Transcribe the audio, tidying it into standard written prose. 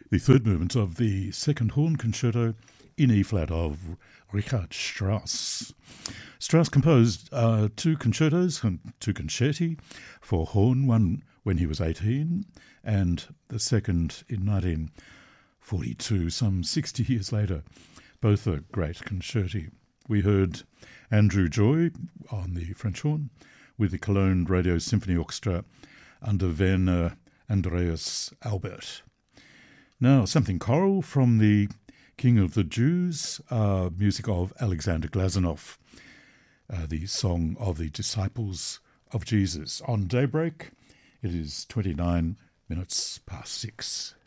the third movement of the second horn concerto in E-flat of Richard Strauss. Strauss composed two concertos and two concerti for horn, one when he was 18 and the second in 1942, some 60 years later. Both are great concerti. We heard Andrew Joy on the French horn with the Cologne Radio Symphony Orchestra under Werner Andreas Albert. Now, something choral from the King of the Jews, music of Alexander Glazunov, the Song of the Disciples of Jesus. On Daybreak, it is 29 minutes past 6.